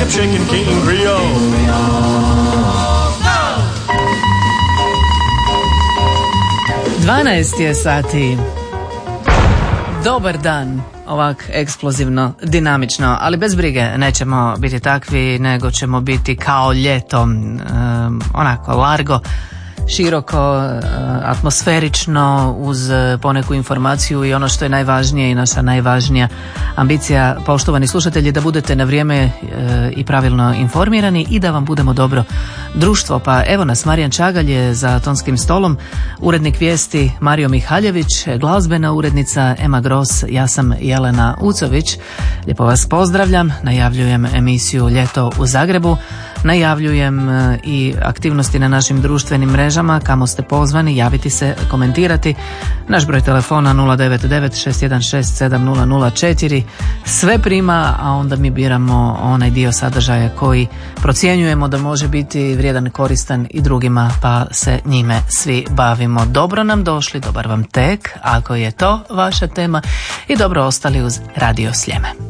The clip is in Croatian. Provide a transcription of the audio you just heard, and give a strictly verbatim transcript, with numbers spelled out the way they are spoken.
crab, chicken, king, Creole. dvanaest je sati. Dobar dan. Ovak eksplozivno, dinamično, ali bez brige, nećemo biti takvi, nego ćemo biti kao ljeto, um, onako largo, široko, atmosferično, uz poneku informaciju i ono što je najvažnije i naša najvažnija ambicija, poštovani slušatelji, da budete na vrijeme i pravilno informirani i da vam budemo dobro društvo. Pa evo nas, Marijan Čagalj je za tonskim stolom, urednik vijesti Mario Mihaljević, glazbena urednica Ema Gros, ja sam Jelena Ucović. Lijepo vas pozdravljam, najavljujem emisiju Ljeto u Zagrebu, najavljujem i aktivnosti na našim društvenim mrežama, kamo ste pozvani javiti se, komentirati. Naš broj telefona nula devet devet šest jedan šest sedam nula nula četiri, sve prima, a onda mi biramo onaj dio sadržaja koji procjenjujemo da može biti vrijedan, koristan i drugima, pa se njime svi bavimo. Dobro nam došli, dobar vam tek, ako je to vaša tema, i dobro ostali uz Radio Sljeme.